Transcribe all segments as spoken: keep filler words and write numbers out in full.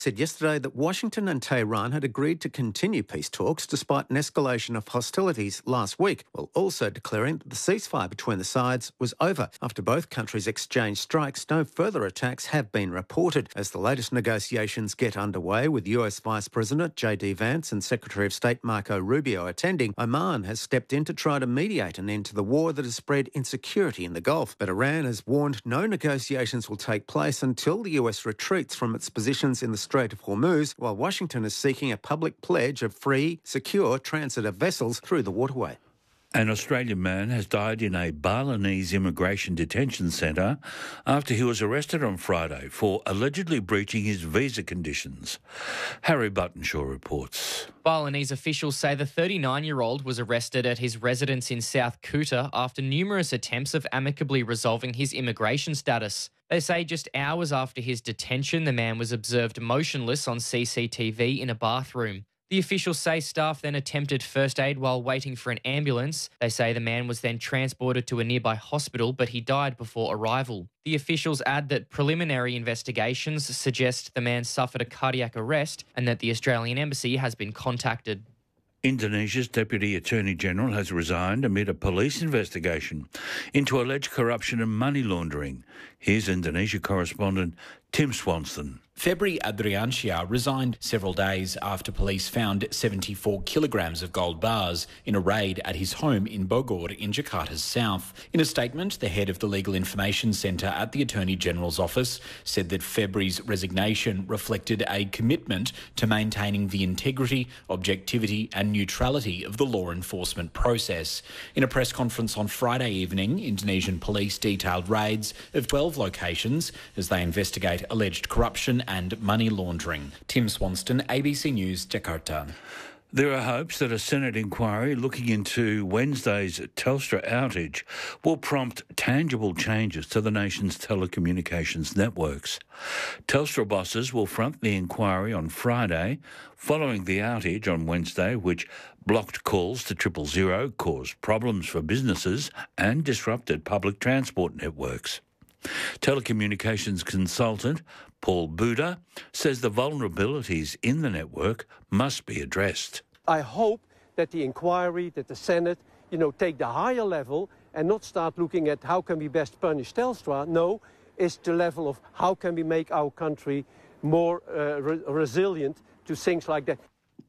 said yesterday that Washington and Tehran had agreed to continue peace talks despite an escalation of hostilities last week, while also declaring that the ceasefire between the sides was over. After both countries exchanged strikes, no further attacks have been reported. As the latest negotiations get underway, with U S Vice President J D Vance and Secretary of State Marco Rubio attending, Oman has stepped in to try to mediate an end to the war that has spread insecurity in the Gulf. But Iran has warned no negotiations will take place until the U S retreats from its positions in the Strait of Hormuz, while Washington is seeking a public pledge of free, secure transit of vessels through the waterway. An Australian man has died in a Balinese immigration detention centre after he was arrested on Friday for allegedly breaching his visa conditions. Harry Buttonshaw reports. Balinese officials say the thirty-nine-year-old was arrested at his residence in South Kuta after numerous attempts of amicably resolving his immigration status. They say just hours after his detention, the man was observed motionless on C C T V in a bathroom. The officials say staff then attempted first aid while waiting for an ambulance. They say the man was then transported to a nearby hospital, but he died before arrival. The officials add that preliminary investigations suggest the man suffered a cardiac arrest and that the Australian Embassy has been contacted. Indonesia's Deputy Attorney General has resigned amid a police investigation into alleged corruption and money laundering. Here's Indonesia correspondent Tim Swanston. Febri Adriansyah resigned several days after police found seventy-four kilograms of gold bars in a raid at his home in Bogor in Jakarta's south. In a statement, the head of the Legal Information Centre at the Attorney General's office said that Febri's resignation reflected a commitment to maintaining the integrity, objectivity and neutrality of the law enforcement process. In a press conference on Friday evening, Indonesian police detailed raids of twelve locations as they investigate alleged corruption and money laundering. Tim Swanston, A B C News, Jakarta. There are hopes that a Senate inquiry looking into Wednesday's Telstra outage will prompt tangible changes to the nation's telecommunications networks. Telstra bosses will front the inquiry on Friday, following the outage on Wednesday, which blocked calls to triple zero, caused problems for businesses and disrupted public transport networks. Telecommunications consultant Paul Buda says the vulnerabilities in the network must be addressed. I hope that the inquiry, that the Senate, you know, take the higher level and not start looking at how can we best punish Telstra. No, it's the level of how can we make our country more uh, re- resilient to things like that.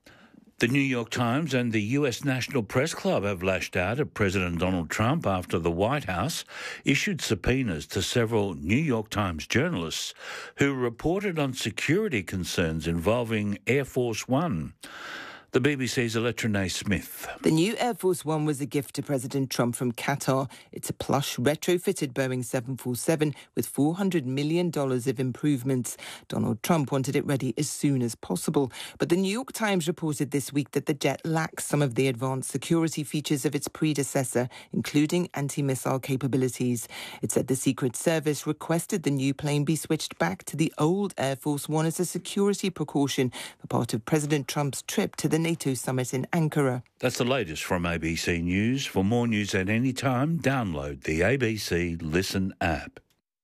The New York Times and the U S National Press Club have lashed out at President Donald Trump after the White House issued subpoenas to several New York Times journalists who reported on security concerns involving Air Force One. The B B C's Electra Smith. The new Air Force One was a gift to President Trump from Qatar. It's a plush, retrofitted Boeing seven forty-seven with four hundred million dollars of improvements. Donald Trump wanted it ready as soon as possible. But the New York Times reported this week that the jet lacks some of the advanced security features of its predecessor, including anti-missile capabilities. It said the Secret Service requested the new plane be switched back to the old Air Force One as a security precaution for part of President Trump's trip to the NATO summit in Ankara. That's the latest from A B C News. For more news at any time, download the A B C Listen app.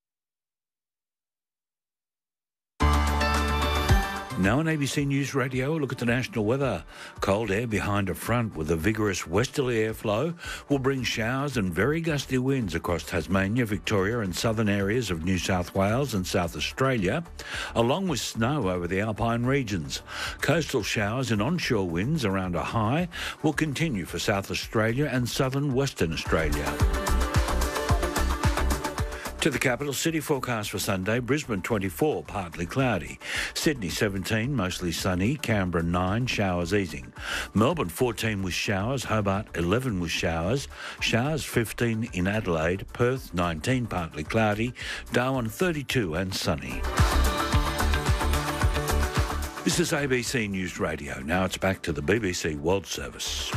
Now on A B C News Radio, a look at the national weather. Cold air behind a front with a vigorous westerly airflow will bring showers and very gusty winds across Tasmania, Victoria and southern areas of New South Wales and South Australia, along with snow over the alpine regions. Coastal showers and onshore winds around a high will continue for South Australia and southern Western Australia. To the capital, city forecast for Sunday, Brisbane twenty-four, partly cloudy. Sydney seventeen, mostly sunny. Canberra nine, showers easing. Melbourne fourteen with showers. Hobart eleven with showers. Showers fifteen in Adelaide. Perth nineteen, partly cloudy. Darwin thirty-two and sunny. This is A B C News Radio. Now it's back to the B B C World Service.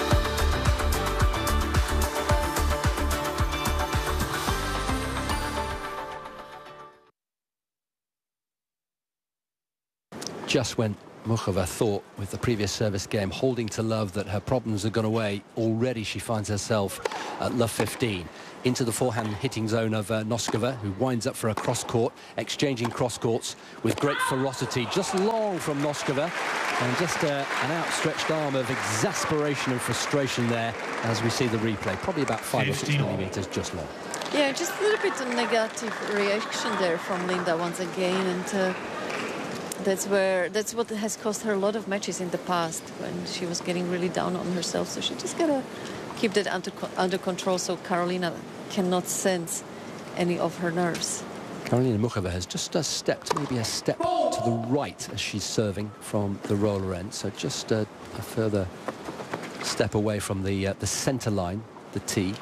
Just when Muchova thought with the previous service game, holding to love, that her problems had gone away, already she finds herself at love fifteen. into the forehand hitting zone of uh, Noskova, who winds up for a cross-court, exchanging cross-courts with great ferocity, just long from Noskova, and just uh, an outstretched arm of exasperation and frustration there as we see the replay, probably about five or six millimetres just long. Yeah, just a little bit of negative reaction there from Linda once again, and uh, that's where that's what has cost her a lot of matches in the past when she was getting really down on herself. So she just gotta keep that under under control so Karolina cannot sense any of her nerves. Karolina Muchova has just uh, stepped maybe a step to the right as she's serving from the roller end, so just uh, a further step away from the uh, the centre line, the tee.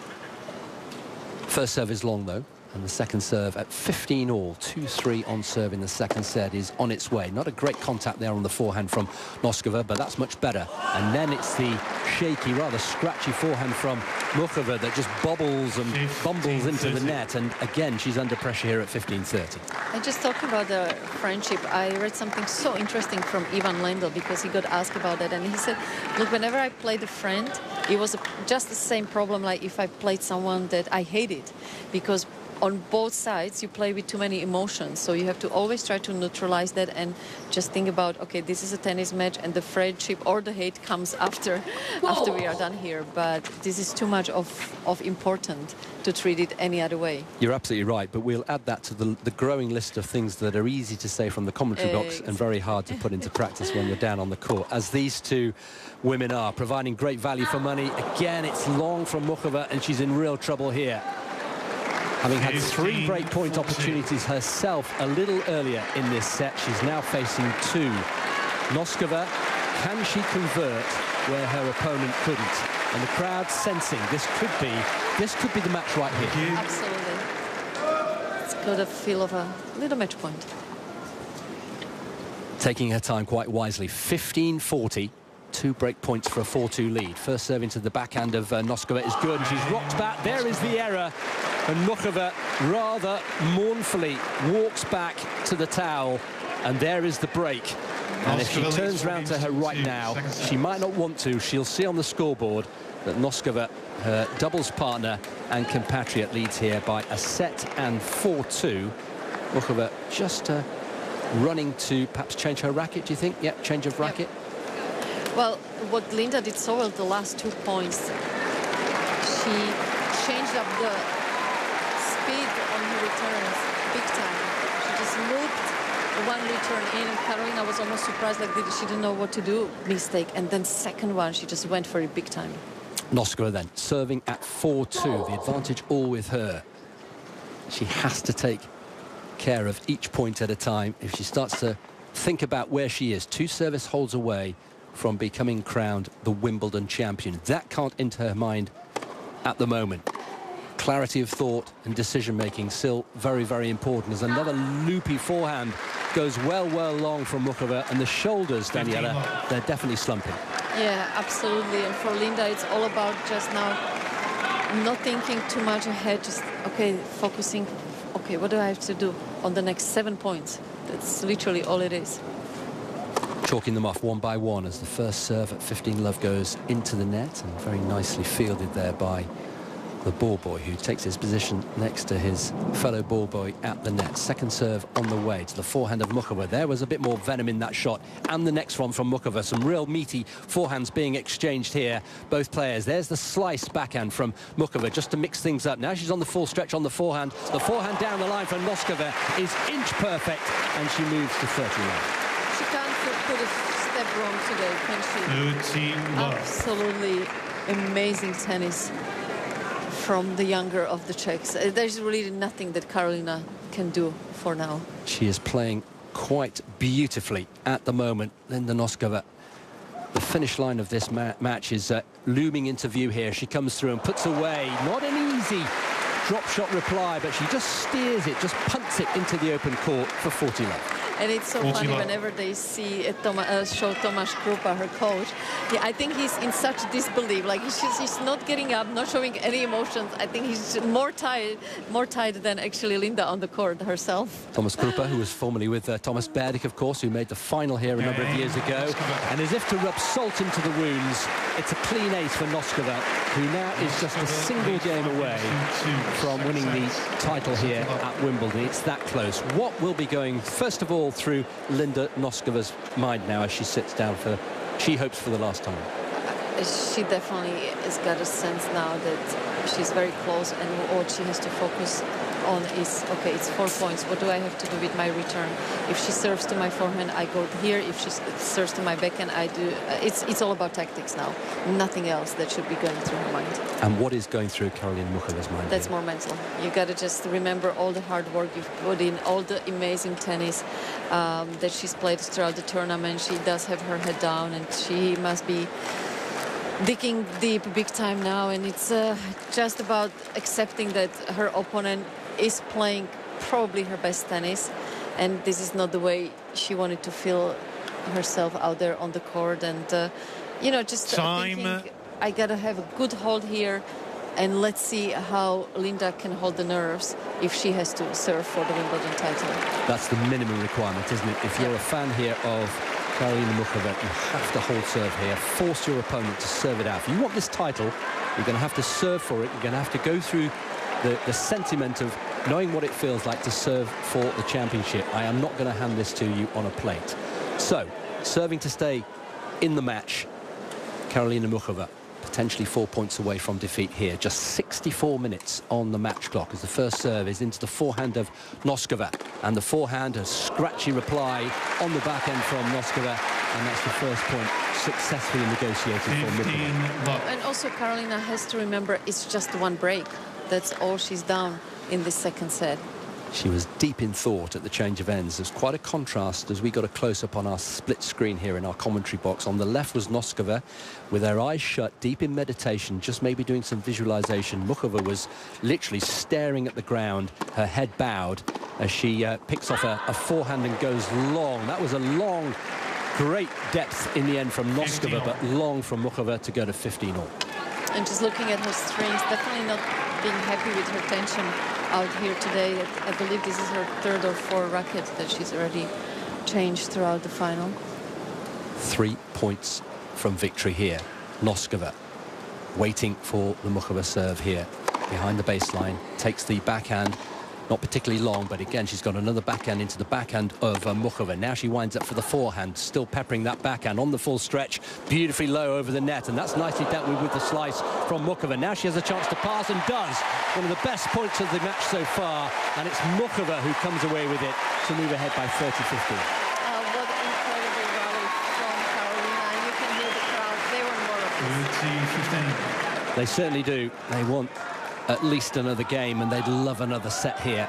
First serve is long though, and the second serve at fifteen all, two three on serve in the second set is on its way. Not a great contact there on the forehand from Noskova, but that's much better. And then it's the shaky, rather scratchy forehand from Muchova that just bobbles and bumbles into the net, and again she's under pressure here at fifteen thirty. I just talked about the friendship. I read something so interesting from Ivan Lendl because he got asked about that, and he said, look, whenever I played a friend, it was a, just the same problem like if I played someone that I hated, because on both sides you play with too many emotions, so you have to always try to neutralize that and just think about, okay, this is a tennis match and the friendship or the hate comes after after we are done here, but this is too much of of important to treat it any other way. You're absolutely right, but we'll add that to the, the growing list of things that are easy to say from the commentary box Exactly. and very hard to put into practice when you're down on the court, as these two women are, providing great value for money. Again, it's long from Muchova, and she's in real trouble here, having had three breakpoint opportunities herself a little earlier in this set. She's now facing two. Noskova, can she convert where her opponent couldn't? And the crowd sensing this could be this could be the match right here. Absolutely. It's got a feel of a little match point. Taking her time quite wisely. fifteen forty. Two break points for a four two lead. First serve into the backhand of uh, Noskova is good. She's rocked back. There is the error. And Muchova rather mournfully walks back to the towel. And there is the break. And if she turns round to her right now, she might not want to. She'll see on the scoreboard that Noskova, her doubles partner and compatriot, leads here by a set and four two. Muchova just uh, running to perhaps change her racket, do you think? Yep, change of racket. Yep. Well, what Linda did so well the last two points, she changed up the speed on her returns big time. She just looped one return in, and Karolina was almost surprised, like she didn't know what to do, mistake, and then second one she just went for it big time. Noskova then serving at four two, the advantage all with her. She has to take care of each point at a time. If she starts to think about where she is, two service holds away from becoming crowned the Wimbledon champion. That can't enter her mind at the moment. Clarity of thought and decision-making still very, very important, as another loopy forehand goes well, well long from Muchova, and the shoulders, Daniela, they're definitely slumping. Yeah, absolutely. And for Linda, it's all about just now not thinking too much ahead, just, okay, focusing, okay, what do I have to do on the next seven points? That's literally all it is. Chalking them off one by one as the first serve at fifteen love goes into the net, and very nicely fielded there by the ball boy, who takes his position next to his fellow ball boy at the net. Second serve on the way to the forehand of Muchova. There was a bit more venom in that shot, and the next one from Muchova. Some real meaty forehands being exchanged here, both players. There's the slice backhand from Muchova just to mix things up. Now she's on the full stretch on the forehand. The forehand down the line from Noskova is inch perfect, and she moves to thirty-one. She can't put a step wrong today, can she? Absolutely amazing tennis from the younger of the Czechs. There's really nothing that Karolina can do for now. She is playing quite beautifully at the moment, Linda Noskova. The finish line of this ma match is uh, looming into view here. She comes through and puts away, not an easy drop shot reply, but she just steers it, just punts it into the open court for forty love. And it's so funny whenever they see a Toma, uh, show Tomáš Krupa, her coach. Yeah, I think he's in such disbelief. Like he's, he's not getting up, not showing any emotions. I think he's more tired, more tired than actually Linda on the court herself. Tomáš Krupa, who was formerly with uh, Thomas Berdych, of course, who made the final here a number of years ago. And as if to rub salt into the wounds, it's a clean ace for Noskova. who now is just a single game away from winning the title here at Wimbledon. It's that close. What will be going, first of all, through Linda Noskova's mind now as she sits down for, she hopes, for the last time? She definitely has got a sense now that she's very close, and what she has to focus on is, okay, it's four points. What do I have to do with my return? If she serves to my forehand, I go here. If she serves to my backhand, I do. It's it's all about tactics now. Nothing else that should be going through her mind. And what is going through Karolina Muchova's mind? That's here? more mental. You got to just remember all the hard work you've put in, all the amazing tennis um, that she's played throughout the tournament. She does have her head down, and she must be digging deep big time now, and it's uh, just about accepting that her opponent is playing probably her best tennis, and this is not the way she wanted to feel herself out there on the court. And uh, you know, just Time. thinking, I gotta have a good hold here, and let's see how Linda can hold the nerves if she has to serve for the Wimbledon title. That's the minimum requirement, isn't it? If you're a fan here of Karolina Muchova, you have to hold serve here, force your opponent to serve it out. If you want this title, you're going to have to serve for it. You're going to have to go through the, the sentiment of knowing what it feels like to serve for the championship. I am not going to hand this to you on a plate. So, serving to stay in the match, Karolina Muchova, potentially four points away from defeat here. Just sixty-four minutes on the match clock as the first serve is into the forehand of Noskova. And the forehand, a scratchy reply on the back end from Noskova. And that's the first point successfully negotiated for Muchova. And also Karolina has to remember it's just one break. That's all she's down in this second set. She was deep in thought at the change of ends. There's quite a contrast as we got a close-up on our split screen here in our commentary box. On the left was Noskova with her eyes shut, deep in meditation, just maybe doing some visualization. Muchova was literally staring at the ground, her head bowed, as she uh, picks off a, a forehand and goes long. That was a long, great depth in the end from Noskova, but long from Muchova to go to fifteen all. And just looking at her strings, definitely not being happy with her tension out here today. I believe this is her third or fourth racket that she's already changed throughout the final. Three points from victory here. Noskova waiting for the Muchova serve here. Behind the baseline, takes the backhand. Not particularly long, but again, she's got another backhand into the backhand of uh, Muchova. Now she winds up for the forehand, still peppering that backhand on the full stretch, beautifully low over the net, and that's nicely dealt with with the slice from Muchova. Now she has a chance to pass and does. One of the best points of the match so far, and it's Muchova who comes away with it to move ahead by thirty fifteen. Uh, what an incredible rally from Karolina. You can hear the crowd. They want more of this. They certainly do. They want at least another game, and they'd love another set here.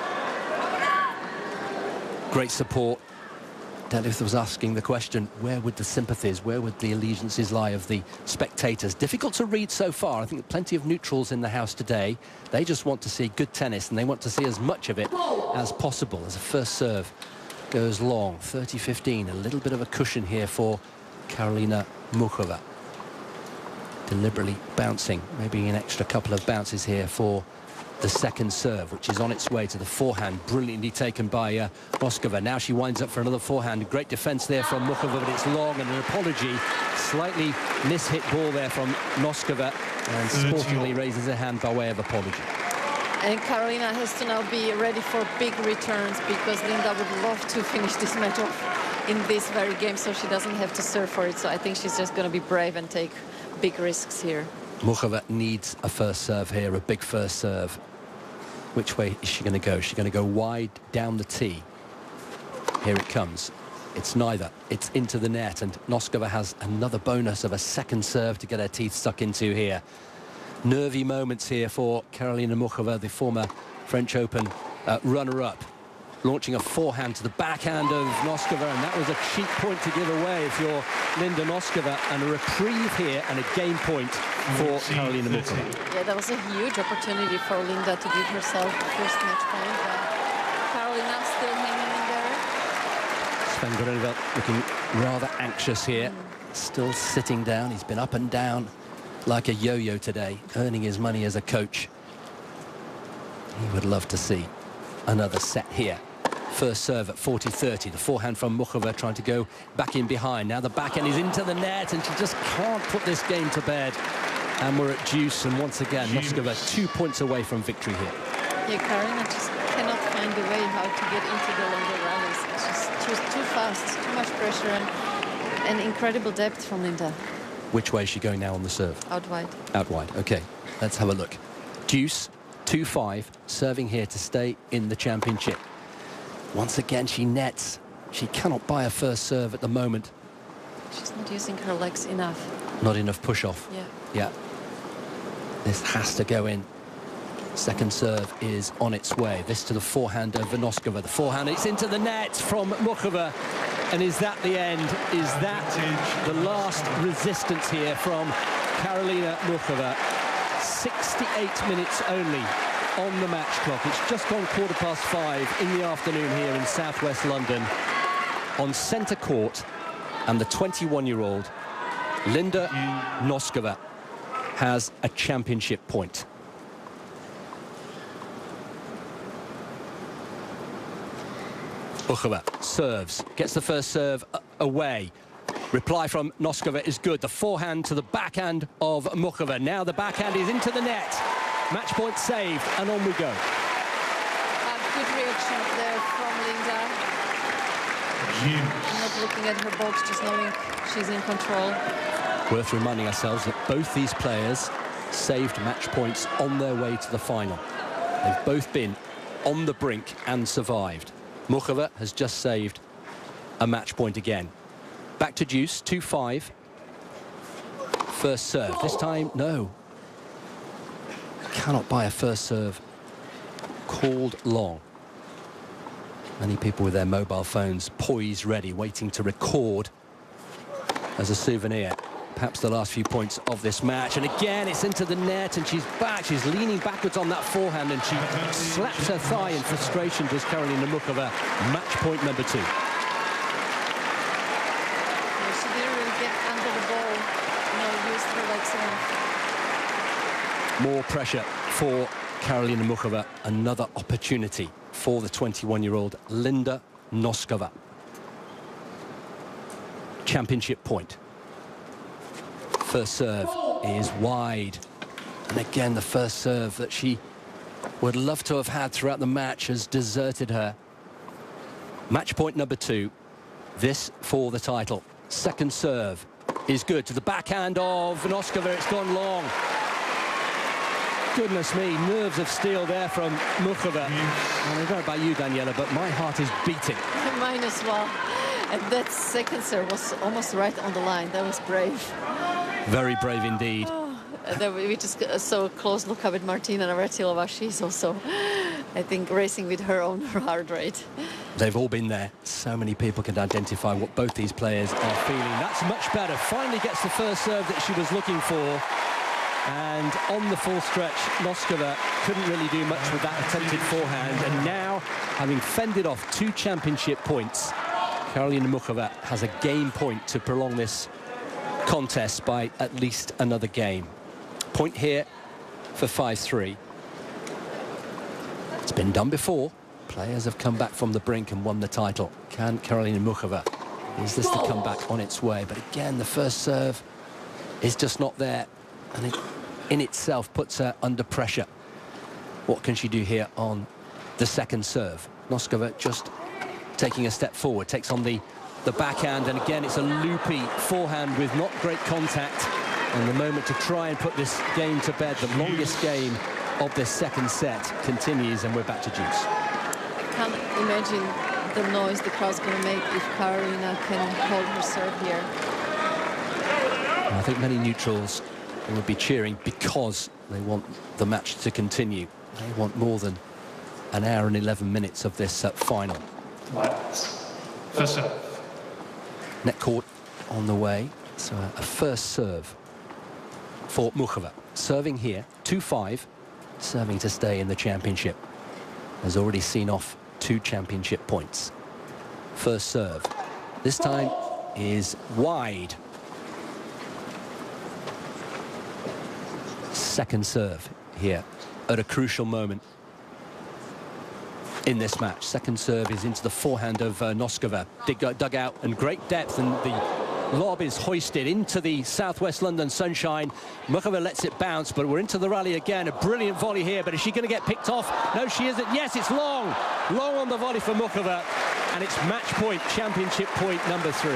Great support. Detlef was asking the question, where would the sympathies, where would the allegiances lie of the spectators? Difficult to read so far. I think plenty of neutrals in the house today. They just want to see good tennis, and they want to see as much of it as possible. As a first serve goes long, thirty fifteen, a little bit of a cushion here for Karolina Muchova. Deliberately bouncing, maybe an extra couple of bounces here for the second serve, which is on its way to the forehand, brilliantly taken by uh, Noskova. Now she winds up for another forehand. Great defense there from Muchova, but it's long, and an apology. Slightly mishit ball there from Noskova, and sportingly raises her hand by way of apology. And Karolina has to now be ready for big returns, because Linda would love to finish this match off in this very game, so she doesn't have to serve for it. So I think she's just going to be brave and take big risks here. Muchova needs a first serve here, a big first serve. Which way is she going to go? Is she going to go wide down the tee? Here it comes. It's neither. It's into the net, and Noskova has another bonus of a second serve to get her teeth stuck into here. Nervy moments here for Karolina Muchova, the former French Open uh, runner-up. Launching a forehand to the backhand of Noskova, and that was a cheap point to give away if you're Linda Noskova, and a reprieve here and a game point for Karolina Muchova. Yeah, that was a huge opportunity for Linda to give herself the first match point. Uh, Karolina still hanging in there. Sven Groeneveld looking rather anxious here, mm. still sitting down. He's been up and down like a yo-yo today, earning his money as a coach. He would love to see another set here. First serve at forty thirty. The forehand from Muchova trying to go back in behind. Now the backhand is into the net, and she just can't put this game to bed. And we're at deuce, and once again, Noskova two points away from victory here. Yeah, Karolina just cannot find a way how to get into the longer rallies. It's just too, too fast, too much pressure, and, and incredible depth from Linda. Which way is she going now on the serve? Out wide. Out wide, okay. Let's have a look. Deuce, two five, serving here to stay in the championship. Once again, she nets. She cannot buy a first serve at the moment. She's not using her legs enough. Not enough push-off. Yeah. Yeah. This has to go in. Second serve is on its way. This to the forehand of Noskova. The forehand, it's into the net from Muchova. And is that the end? Is that the last resistance here from Karolina Muchova? sixty-eight minutes only on the match clock. It's just gone quarter past five in the afternoon here in southwest London on centre court, and the twenty-one-year-old Linda Noskova has a championship point. Muchova serves, gets the first serve away. Reply from Noskova is good. The forehand to the backhand of Muchova. Now the backhand is into the net. Match point saved, and on we go. A good reaction there from Linda. Not looking at her box, just knowing she's in control. Worth reminding ourselves that both these players saved match points on their way to the final. They've both been on the brink and survived. Muchova has just saved a match point again. Back to deuce, two five. First serve. This time, no. Cannot buy a first serve. Called long. Many people with their mobile phones poised, ready, waiting to record as a souvenir perhaps the last few points of this match. And again, it's into the net, and she's back. She's leaning backwards on that forehand, and she slaps her thigh in frustration. Does Karolina Muchova. Match point number two. She didn't really get under the ball. No, used her legs enough. More pressure for Karolina Muchova. Another opportunity for the twenty-one-year-old Linda Noskova. Championship point. First serve is wide. And again, the first serve that she would love to have had throughout the match has deserted her. Match point number two. This for the title. Second serve is good to the backhand of Noskova. It's gone long. Goodness me, nerves of steel there from Muchova. I don't know about you, Daniela, but my heart is beating. Mine as well. And that second serve was almost right on the line. That was brave. Very brave indeed. Oh, then we just saw a close look up at Martina Navratilova. She's also, I think, racing with her own heart rate. They've all been there. So many people can identify what both these players are feeling. That's much better. Finally gets the first serve that she was looking for. And on the full stretch, Noskova couldn't really do much with that attempted forehand. And now, having fended off two championship points, Karolina Muchova has a game point to prolong this contest by at least another game. Point here for five three. It's been done before. Players have come back from the brink and won the title. Can Karolina Muchova, is this the comeback on its way? But again, the first serve is just not there, and it in itself puts her under pressure. What can she do here on the second serve? Noskova just taking a step forward, takes on the the backhand, and again it's a loopy forehand with not great contact. And the moment to try and put this game to bed, the longest game of this second set, continues, and we're back to deuce. I can't imagine the noise the crowd's going to make if Karolina can hold her serve here. I think many neutrals will be cheering because they want the match to continue. They want more than an hour and eleven minutes of this uh, final. First serve. Net court on the way, so a first serve for Muchova. Serving here, two five, serving to stay in the championship. Has already seen off two championship points. First serve, this time is wide. Second serve here at a crucial moment in this match. Second serve is into the forehand of uh, Noskova. Dig, uh, dug out, and great depth, and the lob is hoisted into the southwest London sunshine. Muchova lets it bounce, but we're into the rally again. A brilliant volley here, but is she going to get picked off? No, she isn't. Yes, it's long. Long on the volley for Muchova, and it's match point, championship point number three.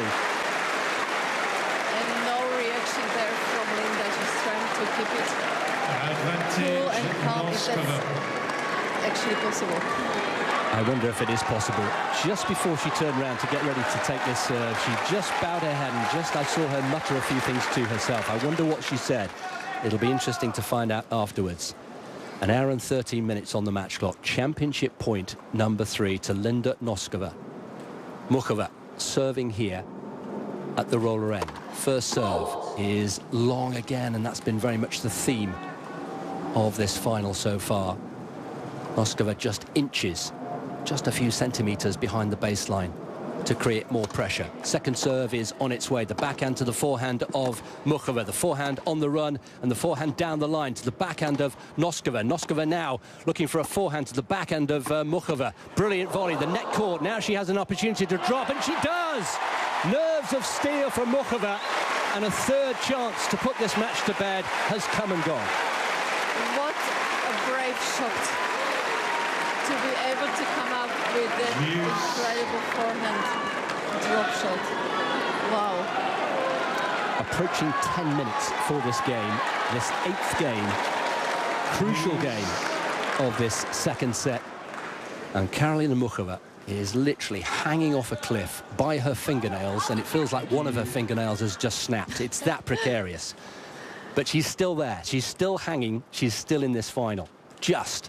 And no reaction there from Linda. She's trying to keep it cool and calm, if that's actually possible. I wonder if it is possible. Just before she turned around to get ready to take this serve, she just bowed her head and just I saw her mutter a few things to herself. I wonder what she said. It'll be interesting to find out afterwards. An hour and thirteen minutes on the match clock. Championship point number three to Linda Noskova. Muchova serving here at the roller end. First serve is long again, and that's been very much the theme of this final so far. Noskova just inches, just a few centimetres behind the baseline to create more pressure. Second serve is on its way. The backhand to the forehand of Muchova. The forehand on the run and the forehand down the line to the backhand of Noskova. Noskova now looking for a forehand to the backhand of uh, Muchova. Brilliant volley. The net caught. Now she has an opportunity to drop, and she does! Nerves of steel from Muchova, and a third chance to put this match to bed has come and gone. What a brave shot to be able to come up with the incredible forehand drop shot. Wow. Approaching ten minutes for this game, this eighth game, crucial game of this second set. And Karolina Muchova is literally hanging off a cliff by her fingernails, and it feels like one of her fingernails has just snapped. It's that precarious. But she's still there. She's still hanging. She's still in this final. Just.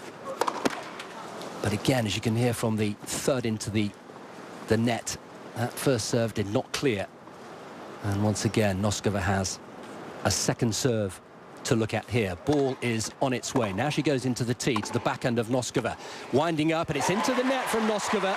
But again, as you can hear from the third into the, the net, that first serve did not clear. And once again, Noskova has a second serve to look at here. Ball is on its way. Now she goes into the tee to the backhand of Noskova. Winding up, and it's into the net from Noskova.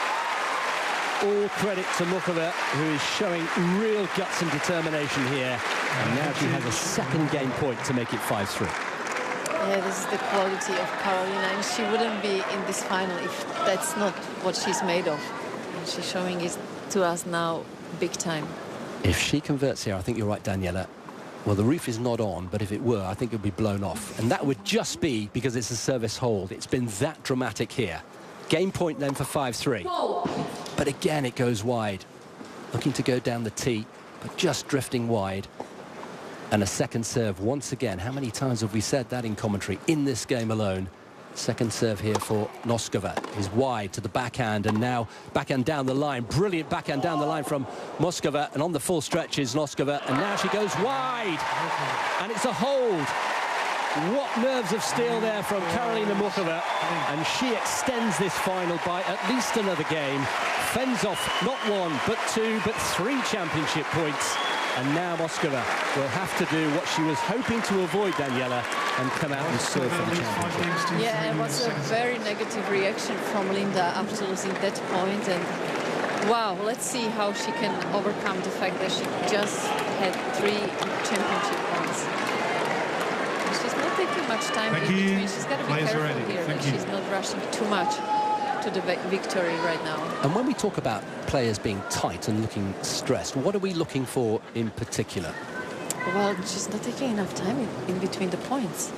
All credit to Muchova, who is showing real guts and determination here. And now she has a second game point to make it five three. Yeah, this is the quality of Karolina, and she wouldn't be in this final if that's not what she's made of. And she's showing it to us now big time. If she converts here, I think you're right, Daniela. Well, the roof is not on, but if it were, I think it would be blown off. And that would just be because it's a service hold. It's been that dramatic here. Game point then for five three. But again, it goes wide. Looking to go down the tee, but just drifting wide. And a second serve once again. How many times have we said that in commentary in this game alone? Second serve here for Noskova is wide to the backhand, and now backhand down the line. Brilliant backhand down the line from Moskova, and on the full stretch is Noskova, and now she goes wide, and it's a hold. What nerves of steel there from Karolina Muchova, and she extends this final by at least another game. Fends off not one, but two, but three championship points. And now Moskova will have to do what she was hoping to avoid, Daniela, and come out and serve for the championship. Yeah, it was a very negative reaction from Linda after losing that point. And wow, let's see how she can overcome the fact that she just had three championship points. And she's not taking much time Thank in you. between. She's got to be Players careful ready. here Thank that you. she's not rushing too much to the victory right now. And when we talk about players being tight and looking stressed, what are we looking for in particular? Well, she's not taking enough time in, in between the points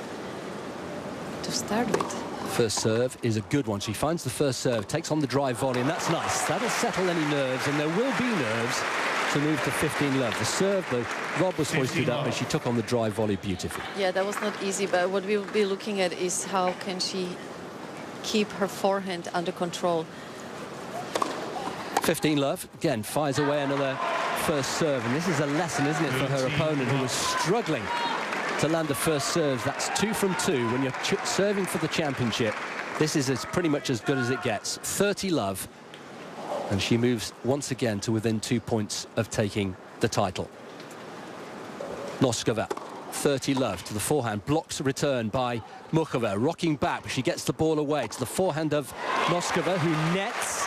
to start with. First serve is a good one. She finds the first serve, takes on the drive volley, and that's nice. That'll settle any nerves, and there will be nerves to move to fifteen love. The serve, the lob was hoisted up, and she took on the drive volley beautifully. Yeah, that was not easy, but what we will be looking at is how can she keep her forehand under control. fifteen love, again, fires away another first serve, and this is a lesson, isn't it, for her opponent, who was struggling to land the first serves. That's two from two when you're ch serving for the championship. This is as pretty much as good as it gets. thirty love, and she moves once again to within two points of taking the title. Noskova, thirty love to the forehand, blocks a return by Muchova, rocking back, but she gets the ball away to the forehand of Noskova, who nets.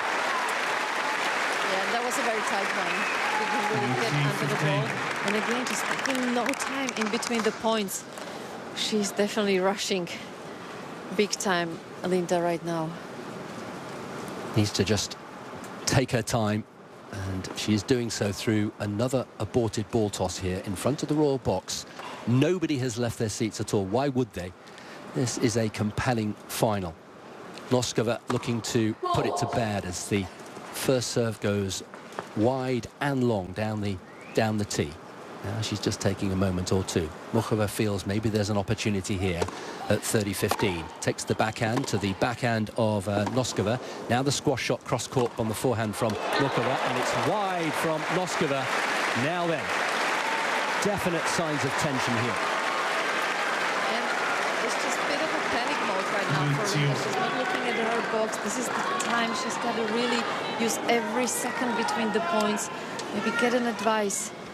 Yeah, that was a very tight one. Didn't really get under the ball. And again, just taking no time in between the points. She's definitely rushing big time, Linda, right now. Needs to just take her time And she is doing so through another aborted ball toss here in front of the Royal box. Nobody has left their seats at all. Why would they? This is a compelling final. Noskova looking to put it to bed as the first serve goes wide and long down the down the tee. Now she's just taking a moment or two. Muchova feels maybe there's an opportunity here at thirty fifteen. Takes the backhand to the backhand of uh, Noskova. Now the squash shot cross court on the forehand from Muchova, and it's wide from Noskova. Now then, definite signs of tension here. And it's just a bit of a panic mode right now for Rina. She's not looking at her box. This is the time she's got to really use every second between the points. Maybe get an advice.